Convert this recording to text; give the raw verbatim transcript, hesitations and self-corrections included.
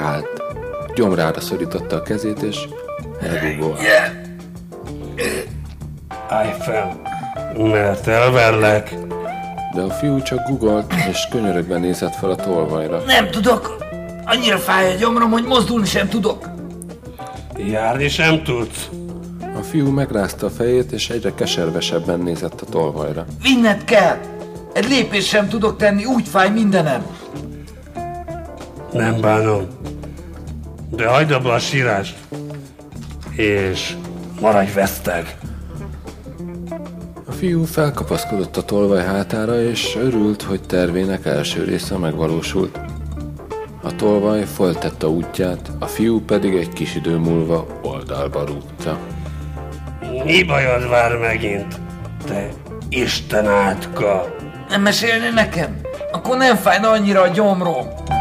megállt. Gyomrára szorította a kezét, és elguggolt. Állj fel, mert elverlek. De a fiú csak gugolt, és könyörögve nézett fel a tolvajra. Nem tudok! Annyira fáj a gyomrom, hogy mozdulni sem tudok. Járni sem tudsz. A fiú megrázta a fejét, és egyre keservesebben nézett a tolvajra. Vinned kell! Egy lépést sem tudok tenni, úgy fáj mindenem. Nem bánom. De hagyd abba a sírást. És maradj veszteg. A fiú felkapaszkodott a tolvaj hátára, és örült, hogy tervének első része megvalósult. A tolvaj folytatta útját, a fiú pedig egy kis idő múlva oldalba rúgta. Mi bajod vár megint, te Isten átka? Nem mesélni nekem? Akkor nem fájna annyira a gyomrom.